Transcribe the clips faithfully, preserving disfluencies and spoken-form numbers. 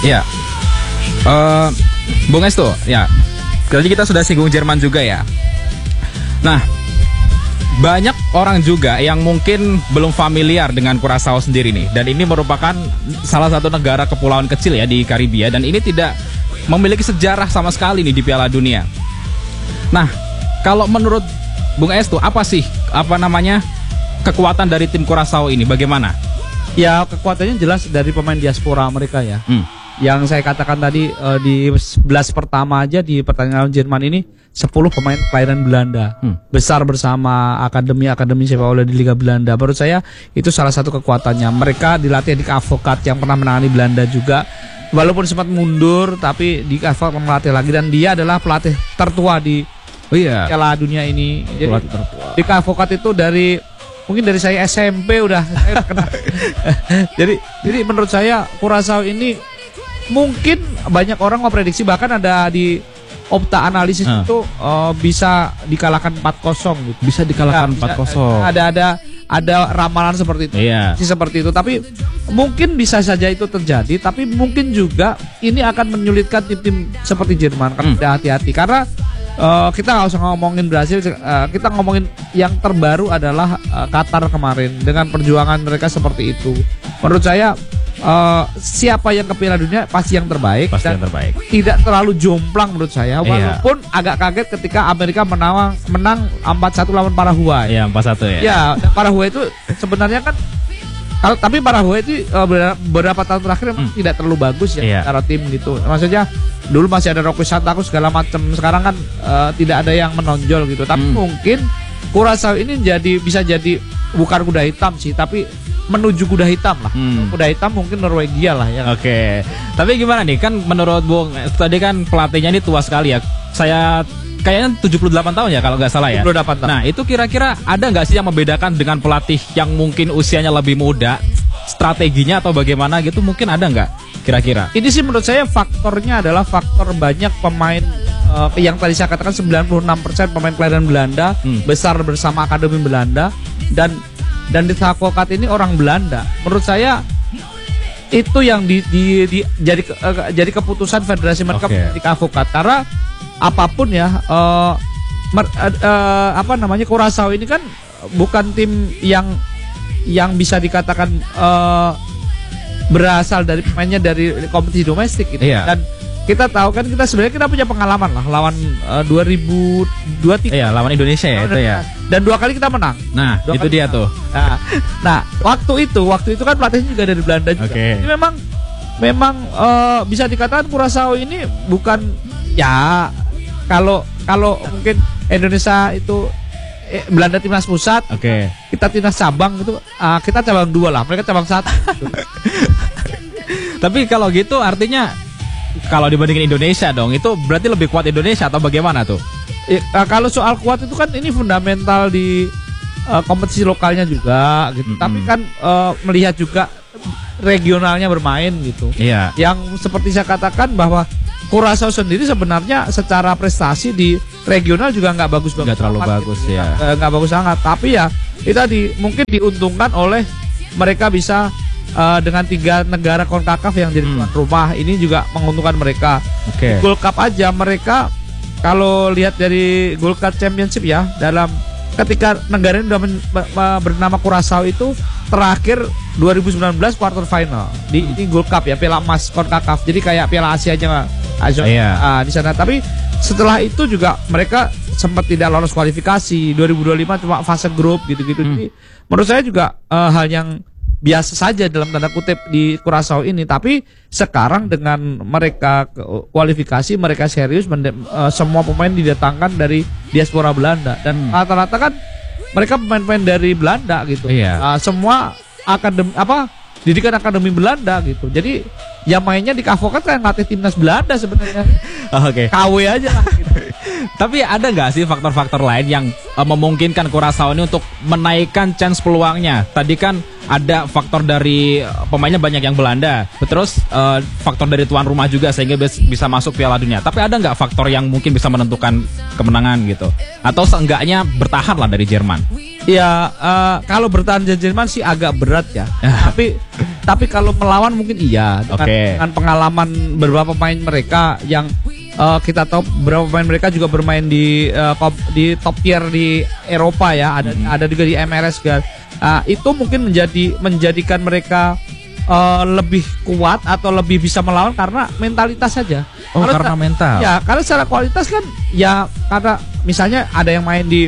Ya, uh, Bung Estu, ya. Tadi kita sudah singgung Jerman juga ya. Nah, banyak orang juga yang mungkin belum familiar dengan Curaçao sendiri nih. Dan ini merupakan salah satu negara kepulauan kecil ya di Karibia. Dan ini tidak memiliki sejarah sama sekali nih di Piala Dunia. Nah, kalau menurut Bung Estu, apa sih apa namanya kekuatan dari tim Curaçao ini? Bagaimana? Ya, kekuatannya jelas dari pemain diaspora mereka ya. Hmm. Yang saya katakan tadi uh, di sebelas pertama aja di pertandingan Jerman ini sepuluh pemain kelahiran Belanda. Hmm. Besar bersama akademi-akademi sepak bola di Liga Belanda. Menurut saya itu salah satu kekuatannya. Mereka dilatih di Advocaat yang pernah menangani Belanda juga. Walaupun sempat mundur tapi di Advocaat melatih lagi, dan dia adalah pelatih tertua di oh iya. Piala Dunia ini. Jadi di Advocaat itu dari mungkin dari saya S M P udah saya kenal. jadi jadi menurut saya Curaçao ini mungkin banyak orang memprediksi, bahkan ada di Opta analisis uh. itu uh, bisa dikalahkan empat kosong gitu. Bisa dikalahkan ya, empat kosong. Ada ada ada ramalan seperti itu. Iya. Seperti itu, tapi mungkin bisa saja itu terjadi, tapi mungkin juga ini akan menyulitkan tim-tim seperti Jerman. Kan hmm. hati-hati karena uh, kita nggak usah ngomongin Brasil, uh, kita ngomongin yang terbaru adalah uh, Qatar kemarin dengan perjuangan mereka seperti itu. Menurut saya Uh, siapa yang ke Piala Dunia pasti yang terbaik, pasti dan yang terbaik. Tidak terlalu jomplang menurut saya. Walaupun iya. agak kaget ketika Amerika menang menang empat satu lawan Paraguay. Iya, empat satu ya. Ya, Paraguay itu sebenarnya kan kalau tapi Paraguay itu uh, beberapa tahun terakhir memang hmm. tidak terlalu bagus ya iya. secara tim gitu. Maksudnya dulu masih ada Roque Santaku segala macam. Sekarang kan uh, tidak ada yang menonjol gitu. Tapi hmm. mungkin Curaçao ini jadi bisa jadi bukan kuda hitam sih, tapi menuju kuda hitam lah. Hmm. Kuda hitam mungkin Norwegia lah ya. Oke. Okay. Tapi gimana nih? Kan menurut Bung tadi kan pelatihnya ini tua sekali ya. Saya kayaknya tujuh puluh delapan tahun ya kalau nggak salah ya. tujuh puluh delapan tahun. Nah, itu kira-kira ada nggak sih yang membedakan dengan pelatih yang mungkin usianya lebih muda? Strateginya atau bagaimana gitu mungkin ada nggak kira-kira? Ini sih menurut saya faktornya adalah faktor banyak pemain uh, yang tadi saya katakan sembilan puluh enam persen pemain kelahiran Belanda, hmm. besar bersama akademi Belanda, dan dan di Advocaat ini orang Belanda. Menurut saya itu yang di, di, di jadi uh, jadi keputusan federasi mereka okay. di Advocaat, karena apapun ya uh, mer, uh, uh, apa namanya Curaçao ini kan bukan tim yang yang bisa dikatakan uh, berasal dari pemainnya dari kompetisi domestik gitu. Iya. Dan kita tahu kan kita sebenarnya kita punya pengalaman lah lawan uh, dua ribu dua puluh tiga. Iya, lawan Indonesia ya itu ya. Dan dua kali kita menang. Nah, dua itu dia menang. Tuh. Nah, nah, waktu itu, waktu itu kan pelatihnya juga dari Belanda juga. Okay. Ini memang memang uh, bisa dikatakan Curaçao ini bukan ya kalau kalau mungkin Indonesia itu eh, Belanda timnas pusat, oke. Okay. Kita timnas cabang itu uh, kita cabang dua lah, mereka cabang satu. Gitu. Tapi kalau gitu artinya kalau dibandingin Indonesia dong, itu berarti lebih kuat Indonesia atau bagaimana tuh? Ya, uh, kalau soal kuat itu kan ini fundamental di uh, kompetisi lokalnya juga gitu. Mm-hmm. Tapi kan uh, melihat juga regionalnya bermain gitu. Iya. Yang seperti saya katakan bahwa Curaçao sendiri sebenarnya secara prestasi di regional juga nggak bagus banget. Nggak terlalu amat, bagus gitu. Ya. Nggak bagus sangat. Tapi ya kita di mungkin diuntungkan oleh mereka bisa uh, dengan tiga negara CONCACAF yang jadi tuan hmm. rumah ini juga menguntungkan mereka. Oke. Okay. Gold Cup aja mereka kalau lihat dari Gold Cup Championship ya dalam ketika negara ini sudah men, bernama Curaçao itu terakhir dua ribu sembilan belas quarter final di ini Gold Cup ya, Piala Emas CONCACAF. Jadi kayak Piala Asia aja Asia yeah. uh, di sana. Tapi setelah itu juga mereka sempat tidak lolos kualifikasi. dua ribu dua puluh lima cuma fase grup gitu-gitu. Hmm. Jadi menurut saya juga uh, hal yang biasa saja dalam tanda kutip di Curaçao ini. Tapi sekarang dengan mereka kualifikasi, mereka serius, mende- uh, semua pemain didatangkan dari diaspora Belanda dan rata-rata kan mereka pemain-pemain dari Belanda gitu. Iya. Uh, semua akademi apa didikan akademi Belanda gitu. Jadi yang mainnya di Advocaat kan ngelatih timnas Belanda sebenarnya. Oh, oke. Okay. K W aja lah gitu. Tapi ada nggak sih faktor-faktor lain yang uh, memungkinkan Curaçao ini untuk menaikkan chance peluangnya? Tadi kan ada faktor dari uh, pemainnya banyak yang Belanda, terus uh, faktor dari tuan rumah juga sehingga bisa masuk Piala Dunia. Tapi ada nggak faktor yang mungkin bisa menentukan kemenangan gitu? Atau seenggaknya bertahan lah dari Jerman? Ya uh, kalau bertahan di Jerman sih agak berat ya. tapi tapi kalau melawan mungkin iya dengan, okay. dengan pengalaman beberapa pemain mereka yang uh, kita tahu beberapa pemain mereka juga bermain di uh, di top tier di Eropa ya. Ada hmm. ada juga di M L S kan. Uh, itu mungkin menjadi menjadikan mereka uh, lebih kuat atau lebih bisa melawan karena mentalitas saja. Oh, kalau karena mental. Ya, karena secara kualitas kan ya karena misalnya ada yang main di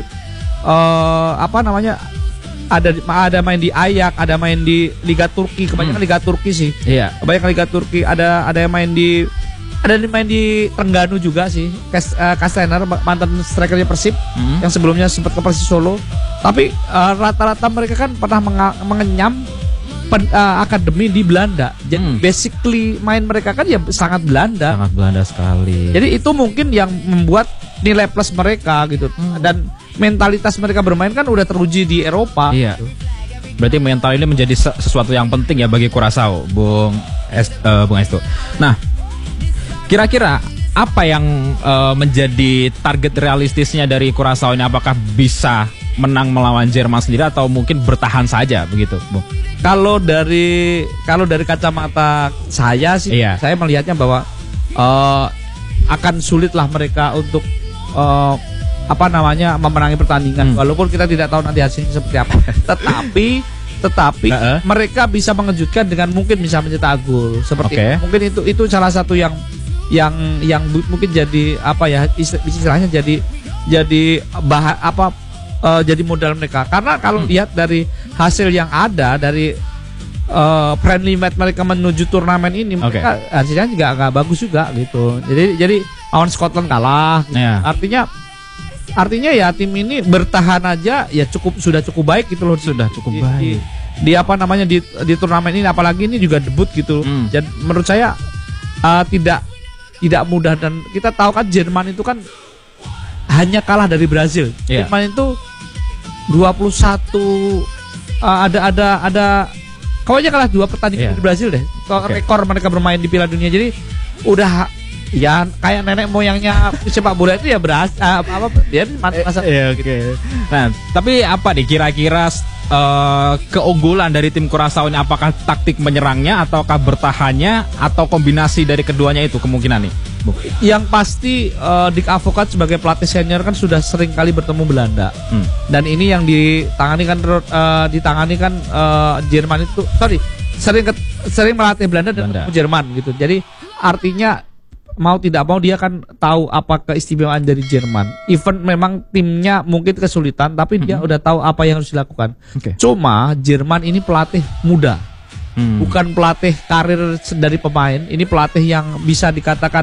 Uh, apa namanya ada ada main di Ajax, ada main di Liga Turki, kebanyakan hmm. Liga Turki sih. Iya. Kebanyakan Liga Turki, ada ada yang main di ada yang main di Terengganu juga sih. Kas, uh, Kastener mantan strikernya Persib hmm. yang sebelumnya sempat ke Persis Solo. Tapi uh, rata-rata mereka kan pernah menga- mengenyam pen, uh, akademi di Belanda. Jadi hmm. basically main mereka kan ya sangat Belanda. Sangat Belanda sekali. Jadi itu mungkin yang membuat nilai plus mereka gitu. Hmm. Dan mentalitas mereka bermain kan udah teruji di Eropa. Iya. Berarti mental ini menjadi sesuatu yang penting ya bagi Curaçao, Bung Es, uh, Bung Estu. Nah, kira-kira apa yang uh, menjadi target realistisnya dari Curaçao ini? Apakah bisa menang melawan Jerman sendiri atau mungkin bertahan saja begitu, Bung? Kalau dari kalau dari kacamata saya sih, iya. saya melihatnya bahwa uh, akan sulitlah mereka untuk uh, apa namanya memenangi pertandingan hmm. walaupun kita tidak tahu nanti hasilnya seperti apa. tetapi tetapi uh-uh. mereka bisa mengejutkan dengan mungkin bisa mencetak gol seperti okay. mungkin itu itu salah satu yang yang yang bu- mungkin jadi apa ya istilahnya jadi jadi bah apa uh, jadi modal mereka karena kalau hmm. lihat dari hasil yang ada dari uh, friendly match mereka menuju turnamen ini okay. mereka hasilnya juga agak bagus juga gitu. Jadi jadi lawan Scotland kalah gitu. Yeah. Artinya Artinya ya tim ini bertahan aja ya cukup sudah cukup baik gitu loh, sudah cukup di, baik. Di, di apa namanya di di turnamen ini apalagi ini juga debut gitu. Hmm. Dan menurut saya uh, tidak tidak mudah dan kita tahu kan Jerman itu kan hanya kalah dari Brazil. Yeah. Jerman itu dua puluh satu uh, ada ada ada kayaknya kalah dua pertandingan yeah. dari Brazil deh. Okay. Rekor mereka bermain di Piala Dunia. Jadi udah ya kayak nenek moyangnya sepak bola itu ya beras uh, apa dia masa iya, oke. Okay. Nah, tapi apa nih kira-kira uh, keunggulan dari tim Curaçao ini, apakah taktik menyerangnya ataukah bertahannya atau kombinasi dari keduanya itu kemungkinan nih? Yang pasti uh, Dick Advocaat sebagai pelatih senior kan sudah sering kali bertemu Belanda. Hmm. Dan ini yang ditangani kan uh, ditangani kan uh, Jerman itu sorry sering sering melatih Belanda dan Belanda. Jerman gitu. Jadi artinya mau tidak mau dia kan tahu apa keistimewaan dari Jerman. Even memang timnya mungkin kesulitan, tapi dia mm-hmm. udah tahu apa yang harus dilakukan. Okay. Cuma Jerman ini pelatih muda, hmm. bukan pelatih karir dari pemain. Ini pelatih yang bisa dikatakan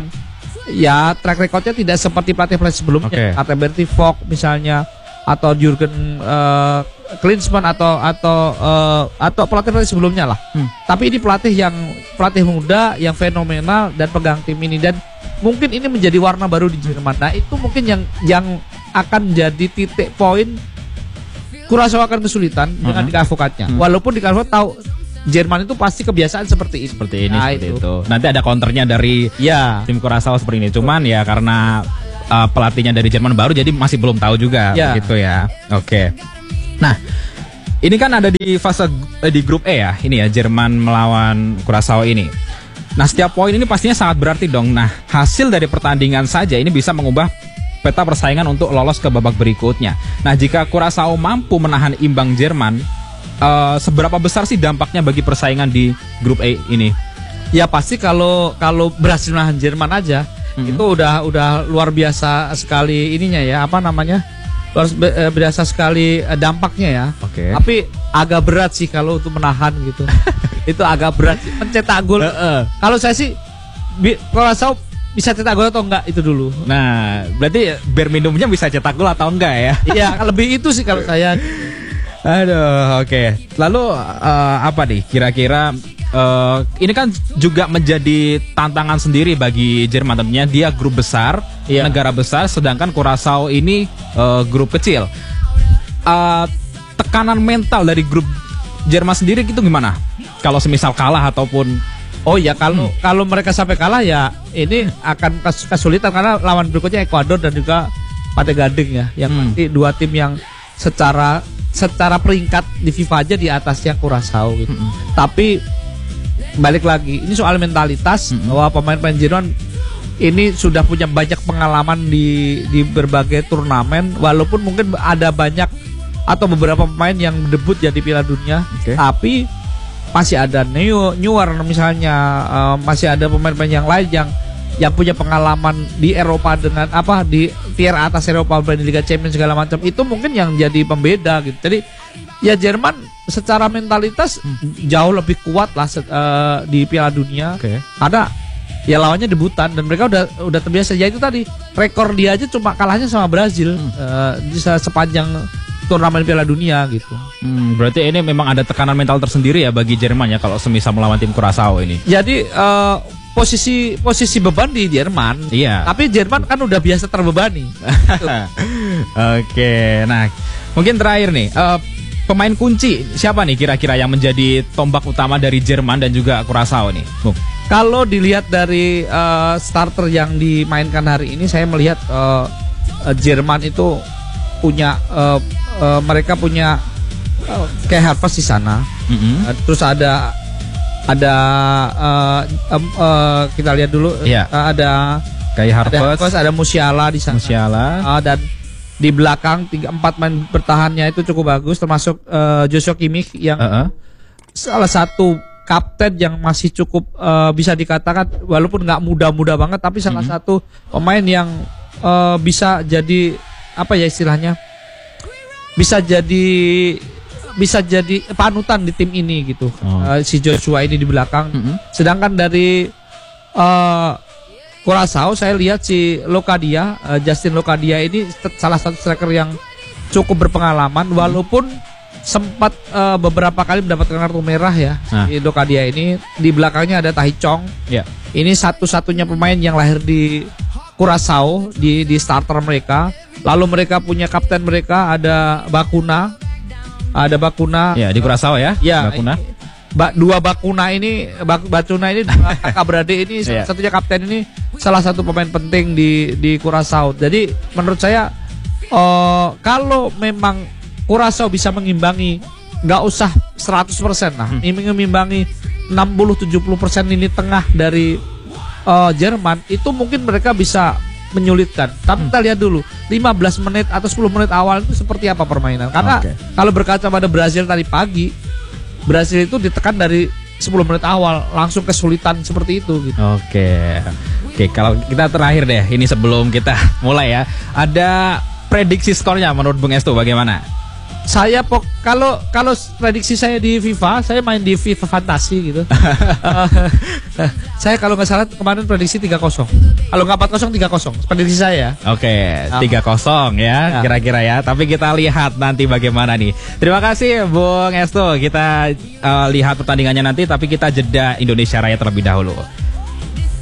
ya track recordnya tidak seperti pelatih-pelatih sebelumnya. Okay. Atau Bertie Vogts misalnya, atau Jurgen uh, Klinsmann atau atau uh, atau pelatih-pelatih sebelumnya lah. Hmm. Tapi ini pelatih yang pelatih muda yang fenomenal dan pegang tim ini dan mungkin ini menjadi warna baru di Jerman. Nah, itu mungkin yang yang akan jadi titik poin Curaçao akan kesulitan uh-huh. dengan Dick Advocaatnya. Hmm. Walaupun Dick Advocaat tahu Jerman itu pasti kebiasaan seperti ini. Seperti ini, nah, seperti itu. itu. Nanti ada counternya dari ya. tim Curaçao seperti ini. Cuman ya karena uh, pelatihnya dari Jerman baru jadi masih belum tahu juga ya. Gitu ya. Oke. Nah, ini kan ada di fase eh, di grup E ya. Ini ya Jerman melawan Curaçao ini. Nah, setiap poin ini pastinya sangat berarti dong. Nah, hasil dari pertandingan saja ini bisa mengubah peta persaingan untuk lolos ke babak berikutnya. Nah, jika Curaçao mampu menahan imbang Jerman, uh, seberapa besar sih dampaknya bagi persaingan di grup E ini? Ya pasti kalau kalau berhasil menahan Jerman aja, mm-hmm. itu udah udah luar biasa sekali ininya ya, apa namanya? Luar biasa sekali dampaknya ya. Oke. Okay. Tapi agak berat sih kalau untuk menahan gitu. Itu agak berat sih. Mencetak gol. Uh-uh. Kalau saya sih Curaçao bisa cetak gol atau enggak itu dulu. Nah, berarti Birmingham-nya bisa cetak gol atau enggak ya? Iya, lebih itu sih kalau saya. Aduh, oke. Okay. Lalu uh, apa nih kira-kira uh, ini kan juga menjadi tantangan sendiri bagi Jerman tentunya. Dia grup besar, iya. negara besar, sedangkan Curaçao ini uh, grup kecil. Uh, tekanan mental dari grup Jerman sendiri itu gimana? Kalau semisal kalah ataupun oh ya kalau hmm. kalau mereka sampai kalah ya ini akan kes- kesulitan karena lawan berikutnya Ekuador dan juga Pantai Gading ya, yang hmm. nanti dua tim yang secara secara peringkat di FIFA aja di atasnya Curaçao gitu. Mm-mm. Tapi balik lagi, ini soal mentalitas Mm-mm. bahwa pemain-pemain Jerman ini sudah punya banyak pengalaman di di berbagai turnamen, walaupun mungkin ada banyak atau beberapa pemain yang debut jadi Piala Dunia, Oke. tapi masih ada New Newer misalnya, eh, masih ada pemain-pemain yang lain yang yang punya pengalaman di Eropa dengan apa di tier atas Eropa, di Liga Champions segala macam, itu mungkin yang jadi pembeda gitu. Jadi ya Jerman secara mentalitas jauh lebih kuat lah se- eh, di Piala Dunia, Oke. karena ya lawannya debutan dan mereka udah udah terbiasa. Ya itu tadi, rekor dia aja cuma kalahnya sama Brazil eh, di se- sepanjang turnamen Piala Dunia gitu. Hmm, berarti ini memang ada tekanan mental tersendiri ya bagi Jerman ya kalau semisal melawan tim Curaçao ini. Jadi eh, posisi posisi beban di Jerman. Iya. Tapi Jerman kan udah biasa terbebani. Gitu. Oke, nah mungkin terakhir nih, eh, pemain kunci siapa nih kira-kira yang menjadi tombak utama dari Jerman dan juga Curaçao nih, Bung? Kalau dilihat dari eh, starter yang dimainkan hari ini, saya melihat eh, eh, Jerman itu punya eh, eh, mereka punya eh, kayak Havertz di sana. Mm-mm. Eh, terus ada ada eh, em, eh, kita lihat dulu Iya. eh, ada Kayak ada Havertz, Havertz, ada Musiala di sana. Musiala. Eh, dan di belakang tiga empat main bertahannya itu cukup bagus, termasuk eh, Joshua Kimmich yang Heeh. salah satu kapten yang masih cukup eh, bisa dikatakan walaupun nggak muda-muda banget, tapi salah Mhm. satu pemain yang eh, bisa jadi apa ya istilahnya, bisa jadi bisa jadi panutan di tim ini gitu. Oh. Eh, si Joshua ini di belakang. Mhm. Sedangkan dari eh Curaçao saya lihat si Locadia, eh, Justin Locadia ini st- salah satu striker yang cukup berpengalaman, walaupun sempat eh, beberapa kali mendapatkan kartu merah ya. Nah. Si Locadia ini di belakangnya ada Tahi Chong. Ya. Ini satu-satunya pemain yang lahir di Curaçao di di starter mereka. Lalu mereka punya kapten mereka ada Bakuna. Ada Bakuna. Ya, di Curaçao ya. Ya, Bakuna. ini- Ba, dua Bakuna ini, Bak, Bakuna ini dua kakak beradik ini, salah Iya. satunya kapten ini salah satu pemain penting di di Curaçao. Jadi menurut saya eh, kalau memang Curaçao bisa mengimbangi, nggak usah seratus persen lah, Hmm. ini mengimbangi enam puluh tujuh puluh persen lini tengah dari eh, Jerman, itu mungkin mereka bisa menyulitkan. Tapi kita lihat dulu lima belas menit atau sepuluh menit awal itu seperti apa permainan. Karena Oke. kalau berkaca pada Brazil tadi pagi, Brazil itu ditekan dari sepuluh menit awal langsung kesulitan seperti itu gitu. Oke. Oke, kalau kita terakhir deh, ini sebelum kita mulai ya. Ada prediksi skornya menurut Bung Estu bagaimana? Saya pok kalau kalau prediksi saya di FIFA, saya main di FIFA Fantasi gitu. Saya kalau nggak salah kemarin prediksi tiga kosong. Kalau nggak empat kosong tiga kosong. Prediksi saya. Oke, tiga kosong ya, Ya. kira-kira ya. Tapi kita lihat nanti bagaimana nih. Terima kasih Bung Estu. Kita eh, lihat pertandingannya nanti, tapi kita jeda Indonesia Raya terlebih dahulu.